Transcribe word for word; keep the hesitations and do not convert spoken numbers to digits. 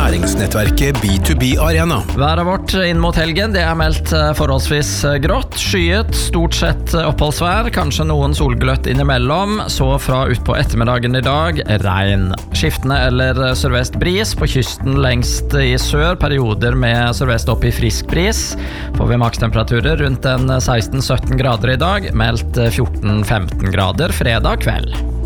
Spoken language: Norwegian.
næringsnettverket B to B Arena. Været vårt inn mot helgen, det er meldt forholdsvis grått, skyet, stort sett oppholdsvær, kanskje noen solgløtt innimellom, så fra ut på ettermiddagen i dag, regn. Skiftende eller sørvest bris på kysten lengst i sør, perioder med sørvest opp i frisk bris. Får vi makstemperaturer rundt en seksten sytten grader i dag, meldt fjorten femten grader fredag kveld.